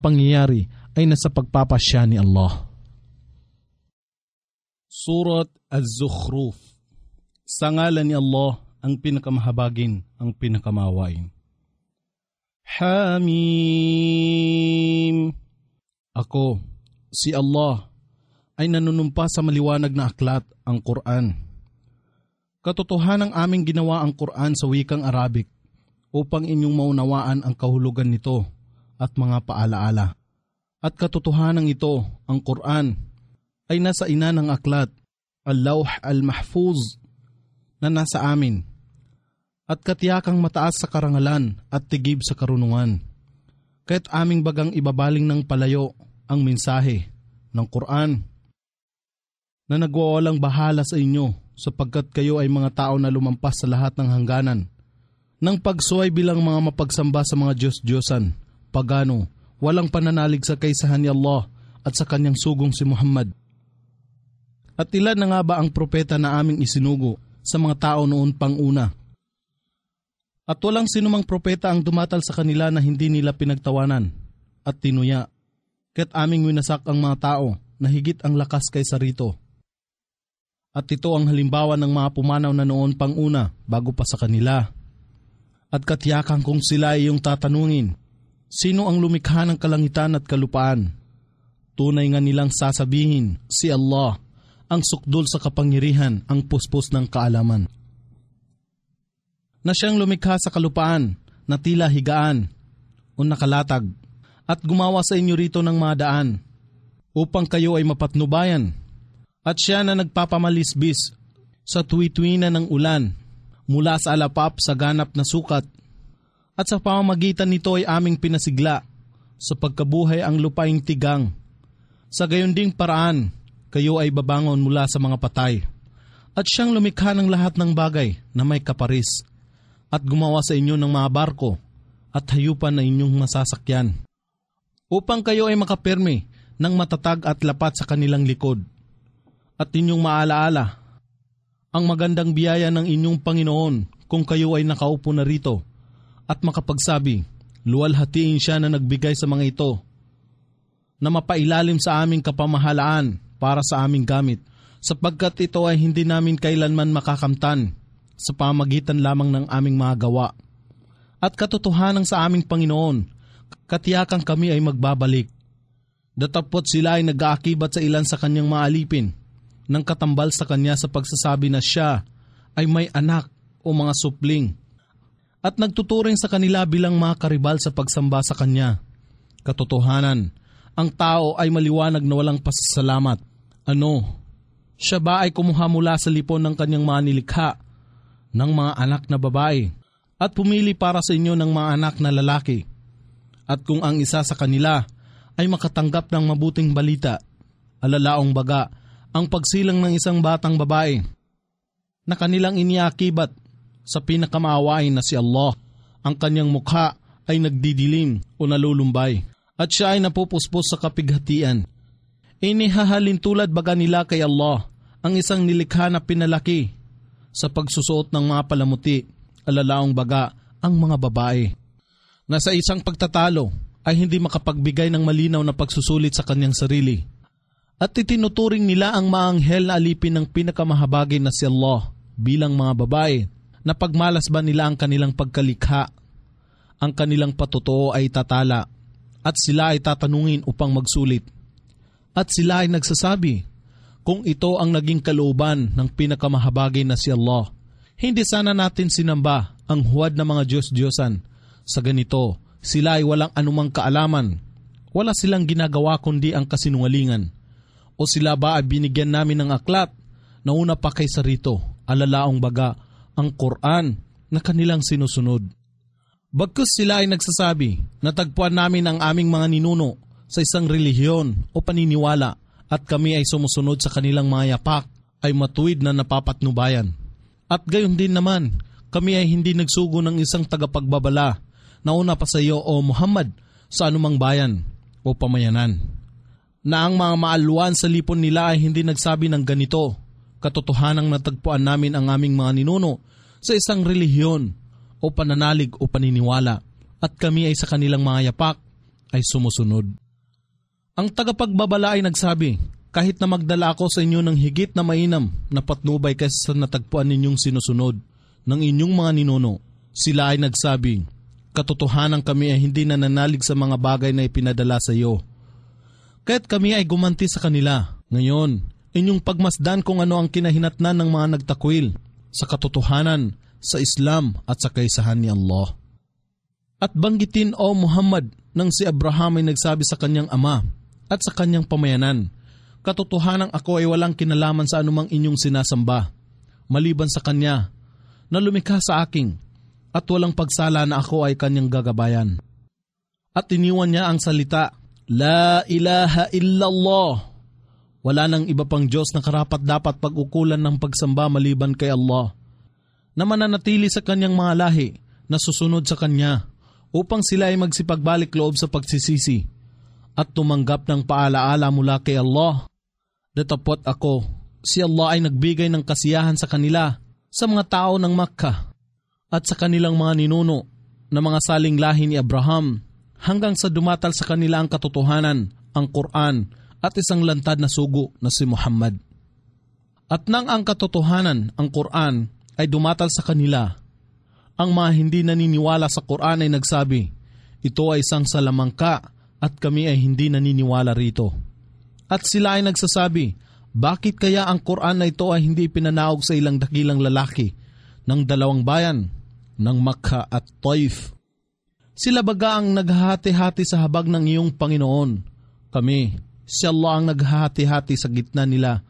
pangyayari ay nasa pagpapasya ni Allah. Surat Az-Zukhruf. Sa ngalan ni Allah, ang pinakamahabagin, ang pinakamawain. Hamim. Ako, si Allah, ay nanunumpa sa maliwanag na aklat, ang Quran. Katotohanang aming ginawa ang Quran sa wikang Arabic upang inyong maunawaan ang kahulugan nito at mga paalaala. At katotohanang ito, ang Quran, ay nasa ina ng aklat, al-Lawh al-Mahfuz, na nasa amin, at katiyakang mataas sa karangalan at tigib sa karunungan. Kaya't aming bagang ibabaling ng palayo ang mensahe ng Quran na nagwawalang bahala sa inyo sapagkat kayo ay mga tao na lumampas sa lahat ng hangganan ng pagsuway bilang mga mapagsamba sa mga Diyos-Diyosan, pagano, walang pananalig sa kaysahan ni Allah at sa kanyang sugong si Muhammad. At ilan na nga ba ang propeta na aming isinugo sa mga tao noon pang una? At walang sinumang propeta ang dumatal sa kanila na hindi nila pinagtawanan at tinuya. Kaya't aming winasak ang mga tao na higit ang lakas kaysa rito. At ito ang halimbawa ng mga pumanaw na noon pang una bago pa sa kanila. At katiyakan kung sila ay iyong tatanungin, sino ang lumikha ng kalangitan at kalupaan? Tunay nga nilang sasabihin, si Allah, ang sukdul sa kapangyarihan, ang puspos ng kaalaman. Na siyang lumikha sa kalupaan na tila higaan o nakalatag at gumawa sa inyo rito ng mga daan upang kayo ay mapatnubayan. At siya na nagpapamalisbis sa tuwi-tuwinan ng ulan mula sa alapap sa ganap na sukat at sa pamamagitan nito ay aming pinasigla sa pagkabuhay ang lupaing tigang. Sa gayon ding paraan, kayo ay babangon mula sa mga patay. At siyang lumikha ng lahat ng bagay na may kaparis at gumawa sa inyo ng mga barko at hayupan na inyong masasakyan upang kayo ay makapirmi ng matatag at lapat sa kanilang likod. At inyong maalaala ang magandang biyaya ng inyong Panginoon kung kayo ay nakaupo na rito at makapagsabi, luwalhatiin siya na nagbigay sa mga ito na mapailalim sa aming kapamahalaan para sa aming gamit, sapagkat ito ay hindi namin kailanman makakamtan sa pamagitan lamang ng aming mga gawa. At katotohanan sa aming Panginoon, katiyakan kami ay magbabalik. Datapot sila ay nag-aakibat sa ilan sa kanyang mga alipin, nang katambal sa kanya sa pagsasabi na siya ay may anak o mga supling, at nagtuturing sa kanila bilang mga karibal sa pagsamba sa kanya. Katotohanan, ang tao ay maliwanag na walang pasasalamat. Ano? Siya ba ay kumuha mula sa lipon ng kanyang mga nilikha ng mga anak na babae at pumili para sa inyo ng mga anak na lalaki? At kung ang isa sa kanila ay makatanggap ng mabuting balita, alalaong baga ang pagsilang ng isang batang babae na kanilang iniakibat sa pinakamaawain na si Allah, ang kanyang mukha ay nagdidilim o nalulumbay at siya ay napupuspos sa kapighatian. Inihahalin tulad baga nila kay Allah ang isang nilikha na pinalaki sa pagsusuot ng mga palamuti, alalaong baga ang mga babae na sa isang pagtatalo ay hindi makapagbigay ng malinaw na pagsusulit sa kanyang sarili. At itinuturing nila ang mga anghel na alipin ng pinakamahabagin na si Allah bilang mga babae na pagmalas ba nila ang kanilang pagkalikha, ang kanilang patutuo ay tatala at sila ay tatanungin upang magsulit. At sila ay nagsasabi, kung ito ang naging kalooban ng pinakamahabagin na si Allah, hindi sana natin sinamba ang huwad na mga Diyos-Diyosan. Sa ganito, sila ay walang anumang kaalaman. Wala silang ginagawa kundi ang kasinungalingan. O sila ba ay binigyan namin ng aklat na una pa kaysa rito, alalaong baga ang Quran na kanilang sinusunod. Bagkus sila ay nagsasabi, natagpuan namin ang aming mga ninuno sa isang relihiyon o paniniwala at kami ay sumusunod sa kanilang mga yapak ay matuwid na napapatnubayan. At gayon din naman, kami ay hindi nagsugo ng isang tagapagbabala na una pa sa iyo o Muhammad sa anumang bayan o pamayanan. Na ang mga maaluan sa lipon nila ay hindi nagsabi ng ganito, katotohanang natagpuan namin ang aming mga ninuno sa isang relihiyon o pananalig o paniniwala at kami ay sa kanilang mga yapak ay sumusunod. Ang tagapagbabala ay nagsabi, kahit na magdala ako sa inyo ng higit na mainam na patnubay kaysa sa natagpuan ninyong sinusunod ng inyong mga ninuno, sila ay nagsabi, katotohanan kami ay hindi nananalig sa mga bagay na ipinadala sa iyo. Kaya't kami ay gumanti sa kanila. Ngayon, inyong pagmasdan kung ano ang kinahinatnan ng mga nagtakwil sa katotohanan, sa Islam at sa kaisahan ni Allah. At banggitin o Muhammad nang si Abraham ay nagsabi sa kanyang ama at sa kanyang pamayanan, katotohanang ako ay walang kinalaman sa anumang inyong sinasamba, maliban sa kanya na lumikha sa aking at walang pagsala na ako ay kanyang gagabayan. At iniwan niya ang salita, La ilaha illallah. Wala nang iba pang Diyos na karapat dapat pag-ukulan ng pagsamba maliban kay Allah, na mananatili sa kanyang mga lahi na susunod sa kanya upang sila ay magsipagbalik loob sa pagsisisi at tumanggap ng paalaala mula kay Allah. Datapot ako, si Allah ay nagbigay ng kasiyahan sa kanila sa mga tao ng Makkah at sa kanilang mga ninuno na mga saling lahi ni Abraham hanggang sa dumatal sa kanila ang katotohanan, ang Quran at isang lantad na sugo na si Muhammad. At nang ang katotohanan, ang Quran, ay dumatal sa kanila, ang mga hindi naniniwala sa Quran ay nagsabi, ito ay isang salamangka at kami ay hindi naniniwala rito. At sila ay nagsasabi, bakit kaya ang Quran na ito ay hindi pinanaog sa ilang dakilang lalaki ng dalawang bayan, ng Makkah at Taif? Sila baga ang naghahati-hati sa habag ng iyong Panginoon? Kami, si Allah ang naghahati-hati sa gitna nila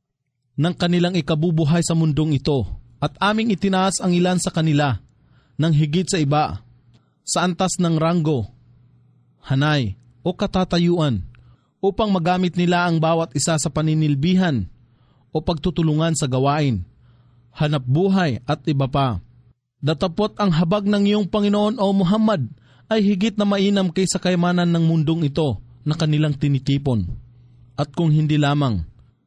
ng kanilang ikabubuhay sa mundong ito, at aming itinaas ang ilan sa kanila ng higit sa iba sa antas ng ranggo, hanay o katatayuan upang magamit nila ang bawat isa sa paninilbihan o pagtutulungan sa gawain, hanap buhay at iba pa. Datapot ang habag ng iyong Panginoon o Muhammad ay higit na mainam kaysa kayamanan ng mundong ito na kanilang tinitipon. At kung hindi lamang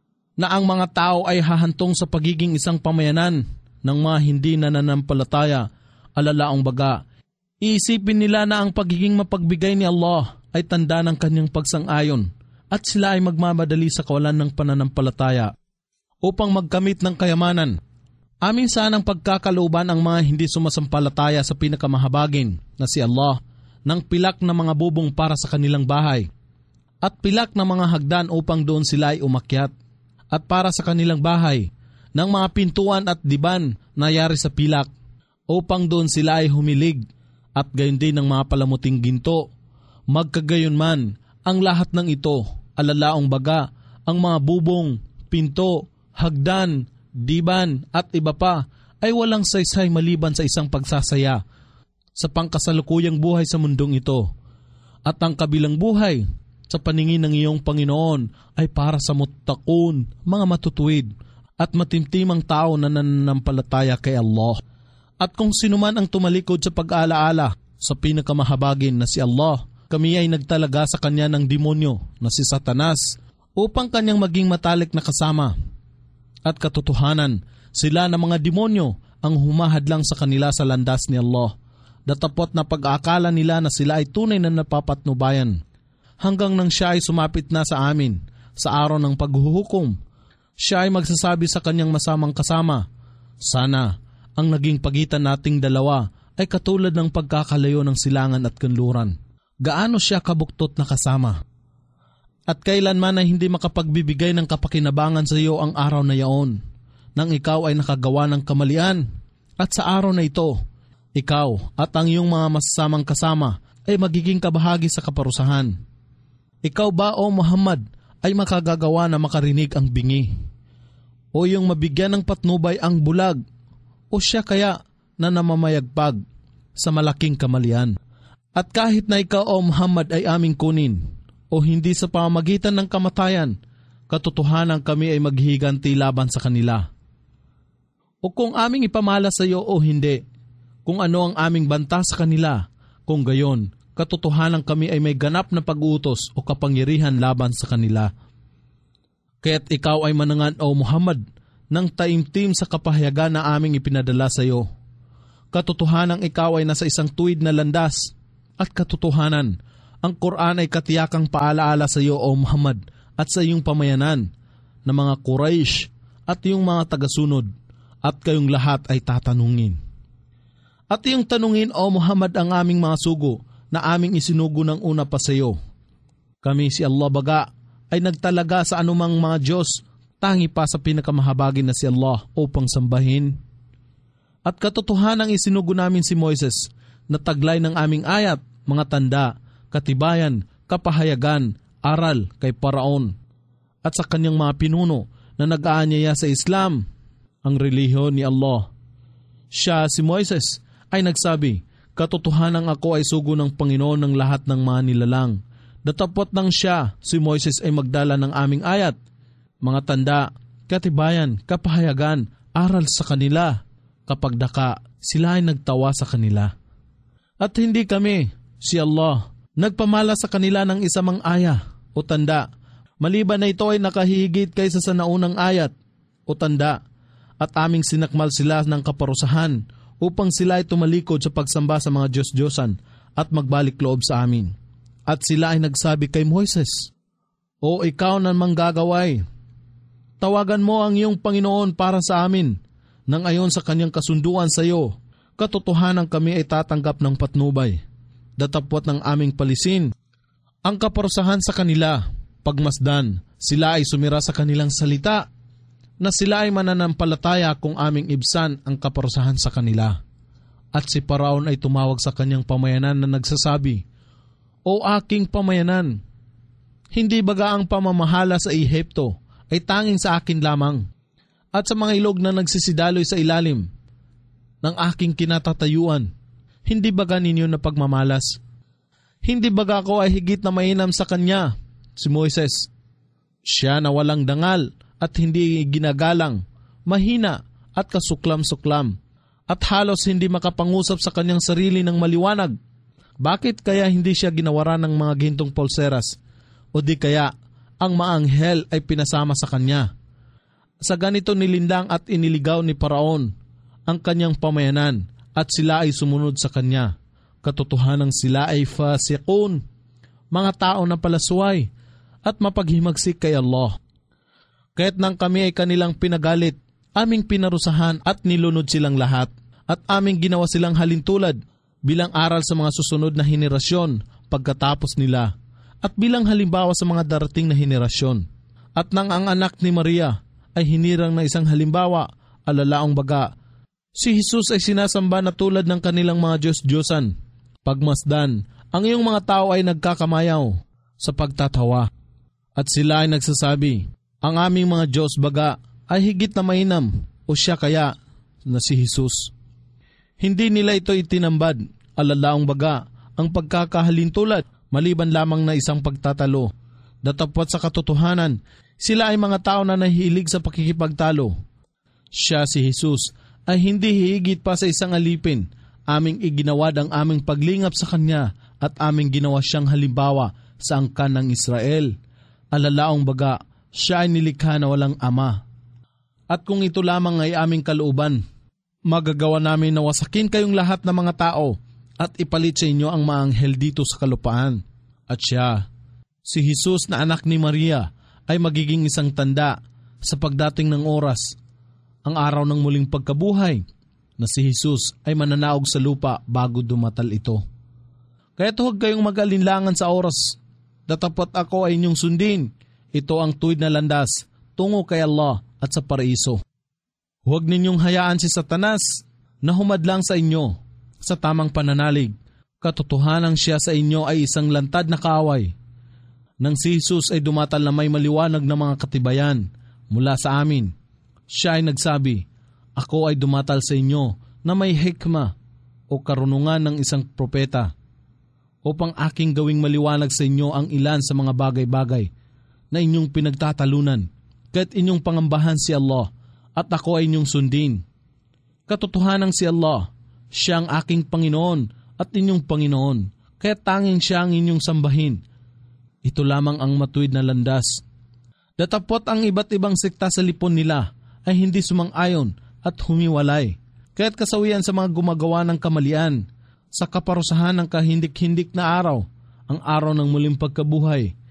na ang mga tao ay hahantong sa pagiging isang pamayanan ng mga hindi nananampalataya, alalaong baga, iisipin nila na ang pagiging mapagbigay ni Allah ay tanda ng kanyang pagsang-ayon at sila ay magmamadali sa kawalan ng pananampalataya upang magkamit ng kayamanan. Amin sanang pagkakalooban ang mga hindi sumasampalataya sa pinakamahabagin na si Allah ng pilak na mga bubong para sa kanilang bahay at pilak na mga hagdan upang doon sila ay umakyat, at para sa kanilang bahay ng mga pintuan at diban na yari sa pilak upang doon sila ay humilig, at gayon din ng mga palamuting ginto. Magkagayon man ang lahat ng ito, alalaong baga, ang mga bubong, pinto, hagdan, diban at iba pa ay walang saysay maliban sa isang pagsasaya sa pangkasalukuyang buhay sa mundong ito. At ang kabilang buhay sa paningin ng iyong Panginoon ay para sa muttaqun, mga matutuwid at matimtimang tao na nananampalataya kay Allah. At kung sino man ang tumalikod sa pag-aalaala sa pinakamahabagin na si Allah, kami ay nagtalaga sa kanya ng demonyo na si Satanas upang kanyang maging matalik na kasama. At katotohanan, sila na mga demonyo ang humahadlang sa kanila sa landas ni Allah. Datapot na pag-aakala nila na sila ay tunay na napapatnubayan. Hanggang nang siya ay sumapit na sa amin sa araw ng paghuhukom, siya ay magsasabi sa kanyang masamang kasama, sana ang naging pagitan nating dalawa ay katulad ng pagkakalayo ng silangan at kanluran. Gaano siya kabuktot na kasama? At kailanman ay hindi makapagbibigay ng kapakinabangan sa iyo ang araw na yaon, nang ikaw ay nakagawa ng kamalian. At sa araw na ito, ikaw at ang iyong mga masasamang kasama ay magiging kabahagi sa kaparusahan. Ikaw ba o Muhammad ay makagagawa na makarinig ang bingi? O yung mabigyan ng patnubay ang bulag? O siya kaya na namamayagpag sa malaking kamalian? At kahit na ikaw o Muhammad ay aming kunin o hindi sa pamamagitan ng kamatayan, katotohanan kami ay maghihiganti laban sa kanila. O kung aming ipamala sa iyo o hindi, kung ano ang aming banta sa kanila, kung gayon, katotohanan kami ay may ganap na pag-utos o kapangyarihan laban sa kanila. Kaya't ikaw ay manangan o Muhammad ng taimtim sa kapahayagan na aming ipinadala sa iyo. Katotohanan ikaw ay nasa isang tuwid na landas, at katotohanan Ang Quran ay katiyakang paalaala sa iyo, O Muhammad, at sa iyong pamayanan na mga Quraysh at iyong mga tagasunod, at kayong lahat ay tatanungin. At iyong tanungin, O Muhammad, ang aming mga sugo na aming isinugo ng una pa sa iyo. Kami si Allah baga ay nagtalaga sa anumang mga Diyos, tangi pa sa pinakamahabagin na si Allah upang sambahin. At katotohanang isinugo namin si Moises na taglay ng aming ayat, mga tanda, katibayan, kapahayagan, aral kay Paraon at sa kanyang mga pinuno na nag-aanyaya sa Islam, ang relihiyon ni Allah. Siya, si Moises, ay nagsabi, katotohanang ako ay sugo ng Panginoon ng lahat ng mga nilalang. Datapot nang siya, si Moises, ay magdala ng aming ayat, mga tanda, katibayan, kapahayagan, aral sa kanila. Kapag daka, sila ay nagtawa sa kanila. At hindi kami, si Allah, nagpamala sa kanila ng isamang aya o tanda, maliban na ito ay nakahigit kaysa sa naunang ayat o tanda, at aming sinakmal sila ng kaparusahan upang sila ay tumalikod sa pagsamba sa mga Diyos-Diyosan at magbalik loob sa amin. At sila ay nagsabi kay Moises, O ikaw na manggagaway, tawagan mo ang iyong Panginoon para sa amin, nang ayon sa kanyang kasunduan sa iyo, katotohanan kami ay tatanggap ng patnubay. Datapwat ng aming palisin ang kaparusahan sa kanila, pagmasdan, sila ay sumira sa kanilang salita, na sila ay mananampalataya kung aming ibsan ang kaparusahan sa kanila. At si Paraon ay tumawag sa kanyang pamayanan na nagsasabi, O aking pamayanan, hindi baga ang pamamahala sa Ehipto ay tanging sa akin lamang, at sa mga ilog na nagsisidaloy sa ilalim ng aking kinatatayuan, hindi baga ninyo na pagmamalas? Hindi baga ako ay higit na mainam sa kanya, si Moises? Siya na walang dangal at hindi ginagalang, mahina at kasuklam-suklam, at halos hindi makapangusap sa kanyang sarili ng maliwanag. Bakit kaya hindi siya ginawaran ng mga gintong polseras? O di kaya ang maanghel ay pinasama sa kanya? Sa ganito nilindang at iniligaw ni Paraon ang kanyang pamayanan, at sila ay sumunod sa kanya. Katotohanang sila ay fasiqun, mga tao na palasway at mapaghimagsik kay Allah. Kaya't nang kami ay kanilang pinagalit, aming pinarusahan at nilunod silang lahat, at aming ginawa silang halintulad bilang aral sa mga susunod na henerasyon pagkatapos nila, at bilang halimbawa sa mga darating na henerasyon. At nang ang anak ni Maria ay hinirang na isang halimbawa, alalaong baga, si Jesus ay sinasamba na tulad ng kanilang mga Diyos-Diyosan. Pagmasdan, ang iyong mga tao ay nagkakamayaw sa pagtatawa. At sila ay nagsasabi, ang aming mga Diyos baga ay higit na mainam, o siya kaya na si Jesus. Hindi nila ito itinambad, alalaong baga, ang pagkakahalintulad, maliban lamang na isang pagtatalo. Datapwat sa katotohanan, sila ay mga tao na nahilig sa pakikipagtalo. Siya, si Jesus, ay hindi hihigit pa sa isang alipin. Aming iginawad ang aming paglingap sa kanya, at aming ginawa siyang halimbawa sa angkan ng Israel. Alalaong baga, siya ay nilikha na walang ama. At kung ito lamang ay aming kalooban, magagawa namin na wasakin kayong lahat ng mga tao at ipalit sa inyo ang maanghel dito sa kalupaan. At siya, si Jesus na anak ni Maria, ay magiging isang tanda sa pagdating ng oras, ang araw ng muling pagkabuhay, na si Jesus ay mananaog sa lupa bago dumatal ito. Kaya't huwag kayong mag-alinlangan sa oras. Datapot ako ay inyong sundin. Ito ang tuwid na landas tungo kay Allah at sa paraiso. Huwag ninyong hayaan si Satanas na humadlang sa inyo sa tamang pananalig. Katotohanang siya sa inyo ay isang lantad na kaaway. Nang si Jesus ay dumatal na may maliwanag na mga katibayan mula sa amin, siya ay nagsabi, ako ay dumatal sa inyo na may hikma o karunungan ng isang propeta, upang aking gawing maliwanag sa inyo ang ilan sa mga bagay-bagay na inyong pinagtatalunan, kaya't inyong pangambahan si Allah, at ako ay inyong sundin. Katotohanang si Allah, siya ang aking Panginoon at inyong Panginoon, kaya tanging siya ang inyong sambahin. Ito lamang ang matuwid na landas. Datapot ang iba't ibang sekta sa lipon nila ay hindi sumang-ayon at humiwalay, kaya't kasawian sa mga gumagawa ng kamalian, sa kaparusahan ng kahindik-hindik na araw, ang araw ng muling pagkabuhay